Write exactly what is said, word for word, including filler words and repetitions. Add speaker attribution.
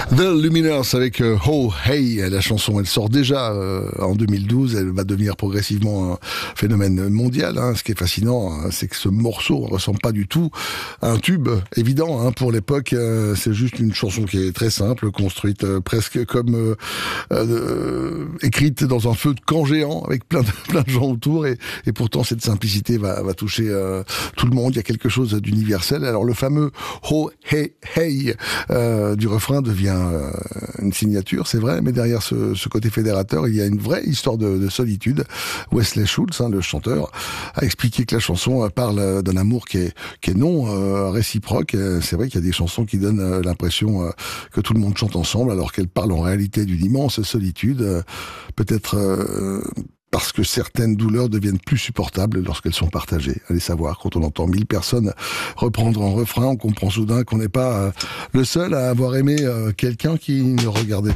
Speaker 1: The Lumineers avec euh, Oh Hey, la chanson elle sort déjà euh, en deux mille douze, elle va devenir progressivement un phénomène mondial. Hein. Ce qui est fascinant, hein, c'est que ce morceau ne ressemble pas du tout à un tube évident. Hein. Pour l'époque, euh, c'est juste une chanson qui est très simple, construite euh, presque comme euh, euh, écrite dans un feu de camp géant avec plein de, plein de gens autour. Et, et pourtant, cette simplicité va, va toucher euh, tout le monde. Il y a quelque chose d'universel. Alors le fameux Oh Hey Hey euh, du refrain devient euh, une signature, c'est vrai, mais derrière ce, ce côté fédérateur, il y a une vraie histoire de, de solitude. Wesley Schultz, hein, le chanteur, a expliqué que la chanson parle d'un amour qui est, qui est non euh, réciproque. C'est vrai qu'il y a des chansons qui donnent euh, l'impression euh, que tout le monde chante ensemble, alors qu'elles parlent en réalité d'une immense solitude. Euh, peut-être euh, parce que certaines douleurs deviennent plus supportables lorsqu'elles sont partagées. Allez savoir, quand on entend mille personnes reprendre un refrain, on comprend soudain qu'on n'est pas euh, le seul à avoir aimé euh, quelqu'un qui ne regardait